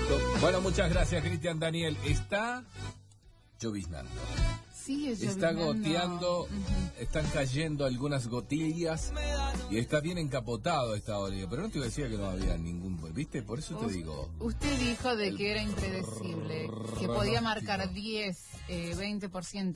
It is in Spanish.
Bueno, muchas gracias, Cristian Daniel. Está lloviznando. Sí, está goteando, están cayendo algunas gotillas y está bien encapotado esta hora. Pero no te decía que no había ningún... ¿Viste? Por eso te digo... Usted dijo de que era impredecible, que podía marcar 10, 20%.